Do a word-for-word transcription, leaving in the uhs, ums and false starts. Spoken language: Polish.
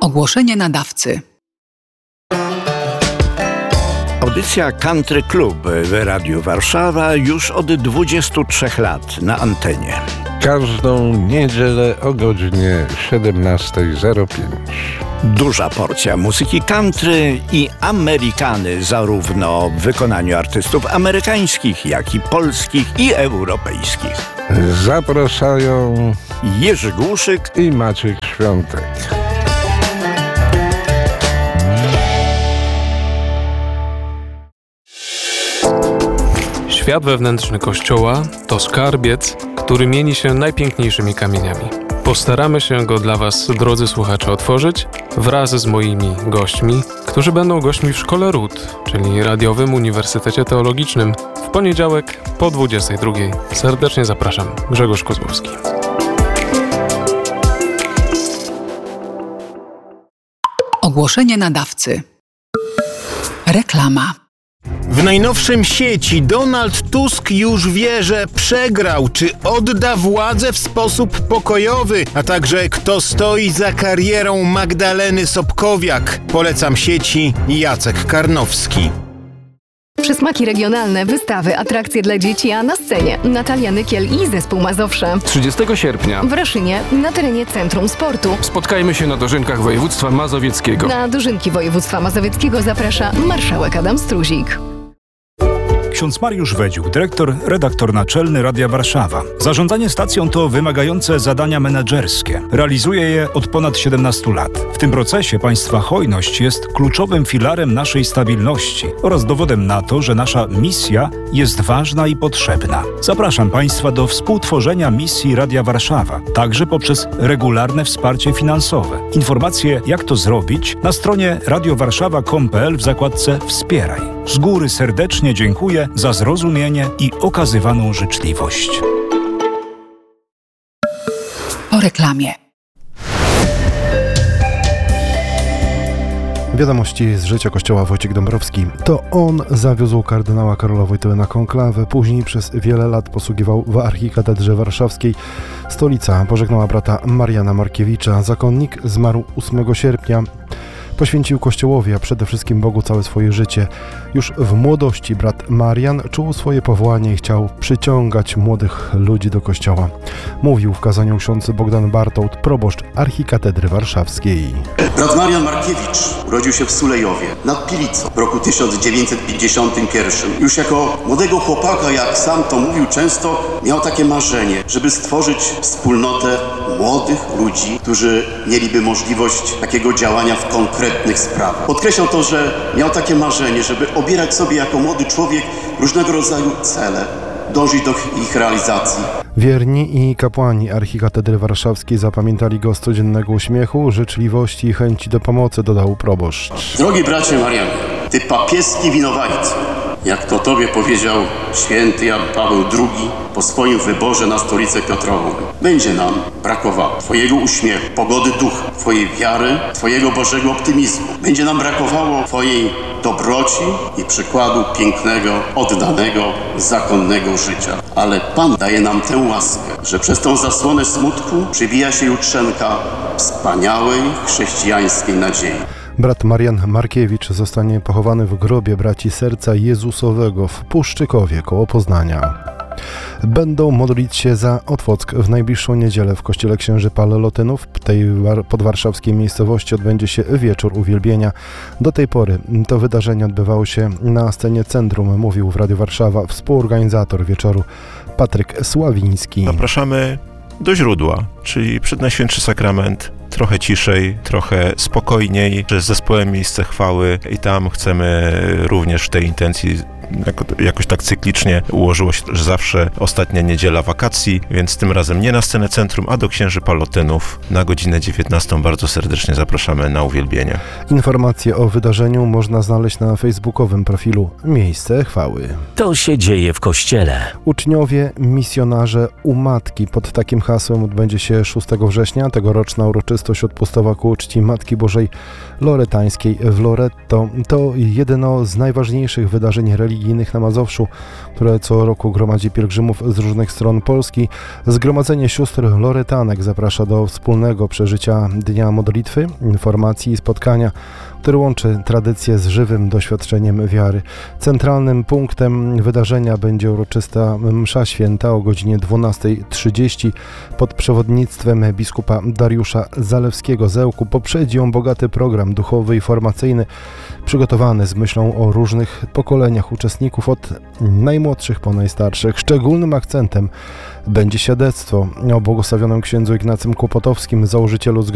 Ogłoszenie nadawcy. Audycja Country Club w Radiu Warszawa już od dwudziestu trzech lat na antenie. Każdą niedzielę o godzinie siedemnasta zero pięć. Duża porcja muzyki country i amerykany, zarówno w wykonaniu artystów amerykańskich, jak i polskich i europejskich. Zapraszają Jerzy Głuszyk i Maciek Świątek. Świat wewnętrzny Kościoła to skarbiec, który mieni się najpiękniejszymi kamieniami. Postaramy się go dla Was, drodzy słuchacze, otworzyć wraz z moimi gośćmi, którzy będą gośćmi w Szkole Ród, czyli Radiowym Uniwersytecie Teologicznym, w poniedziałek po dwudziestej drugiej. Serdecznie zapraszam. Grzegorz Kozłowski. Ogłoszenie nadawcy. Reklama. W najnowszym sieci Donald Tusk już wie, że przegrał, czy odda władzę w sposób pokojowy, a także kto stoi za karierą Magdaleny Sobkowiak. Polecam sieci Jacek Karnowski. Przysmaki regionalne, wystawy, atrakcje dla dzieci, a na scenie Natalia Nykiel i zespół Mazowsze. trzydziestego sierpnia W Raszynie, na terenie Centrum Sportu. spotkajmy się na dożynkach województwa mazowieckiego. Na dożynki województwa mazowieckiego zaprasza marszałek Adam Struzik. Ksiądz Mariusz Wedziuk, dyrektor, redaktor naczelny Radia Warszawa. Zarządzanie stacją to wymagające zadania menedżerskie. Realizuje je od ponad siedemnastu lat. W tym procesie państwa hojność jest kluczowym filarem naszej stabilności oraz dowodem na to, że nasza misja jest ważna i potrzebna. Zapraszam państwa do współtworzenia misji Radia Warszawa, także poprzez regularne wsparcie finansowe. Informacje, jak to zrobić, na stronie radiowarszawa kropka com kropka pe el w zakładce Wspieraj. Z góry serdecznie dziękuję za zrozumienie i okazywaną życzliwość. Po reklamie. Wiadomości z życia Kościoła. Wojciech Dąbrowski. To on zawiózł kardynała Karola Wojtyłę na konklawę. Później przez wiele lat posługiwał w archikatedrze warszawskiej. Stolica pożegnała brata Mariana Markiewicza. Zakonnik zmarł ósmego sierpnia. Poświęcił Kościołowi, a przede wszystkim Bogu całe swoje życie. Już w młodości brat Marian czuł swoje powołanie i chciał przyciągać młodych ludzi do Kościoła. Mówił w kazaniu ksiądz Bogdan Bartołt, proboszcz archikatedry warszawskiej. Brat Marian Markiewicz urodził się w Sulejowie nad Pilicą w roku tysiąc dziewięćset pięćdziesiątym pierwszym. Już jako młodego chłopaka, jak sam to mówił często, miał takie marzenie, żeby stworzyć wspólnotę młodych ludzi, którzy mieliby możliwość takiego działania w konkretnych sprawach. Podkreślał to, że miał takie marzenie, żeby obierać sobie jako młody człowiek różnego rodzaju cele, dążyć do ich realizacji. Wierni i kapłani archikatedry warszawskiej zapamiętali go z codziennego uśmiechu, życzliwości i chęci do pomocy, dodał proboszcz. Drogi bracie Marianie, ty papieski winowajco, jak to tobie powiedział święty Jan Paweł drugi po swoim wyborze na stolicę Piotrową. Będzie nam brakowało twojego uśmiechu, pogody ducha, twojej wiary, twojego bożego optymizmu. Będzie nam brakowało twojej dobroci i przykładu pięknego, oddanego, zakonnego życia. Ale Pan daje nam tę łaskę, że przez tą zasłonę smutku przybija się jutrzenka wspaniałej chrześcijańskiej nadziei. Brat Marian Markiewicz zostanie pochowany w grobie braci Serca Jezusowego w Puszczykowie koło Poznania. Będą modlić się za Otwock w najbliższą niedzielę w kościele księży Palelotynów. W tej podwarszawskiej miejscowości odbędzie się wieczór uwielbienia. Do tej pory to wydarzenie odbywało się na scenie Centrum, mówił w Radiu Warszawa współorganizator wieczoru Patryk Sławiński. Zapraszamy do źródła, czyli przed Najświętszy Sakrament, trochę ciszej, trochę spokojniej, z zespołem Miejsce Chwały i tam chcemy również w tej intencji jako, jakoś tak cyklicznie ułożyło się, że zawsze ostatnia niedziela wakacji, więc tym razem nie na scenę Centrum, a do księży Palotynów na godzinę dziewiętnastą. Bardzo serdecznie zapraszamy na uwielbienie. Informacje o wydarzeniu można znaleźć na facebookowym profilu Miejsce Chwały. To się dzieje w Kościele. Uczniowie, misjonarze u Matki. Pod takim hasłem odbędzie się szóstego września tegoroczna uroczystość odpustowa ku czci Matki Bożej Loretańskiej w Loretto. To jedno z najważniejszych wydarzeń religijnych religijnych na Mazowszu, które co roku gromadzi pielgrzymów z różnych stron Polski. Zgromadzenie sióstr Loretanek zaprasza do wspólnego przeżycia Dnia Modlitwy, informacji i spotkania, który łączy tradycję z żywym doświadczeniem wiary. Centralnym punktem wydarzenia będzie uroczysta msza święta o godzinie dwunasta trzydzieści pod przewodnictwem biskupa Dariusza Zalewskiego z Ełku. Poprzedzi ją bogaty program duchowy i formacyjny przygotowany z myślą o różnych pokoleniach uczestników od najmłodszych po najstarszych. Szczególnym akcentem będzie świadectwo o błogosławionym księdzu Ignacym Kłopotowskim, założycielu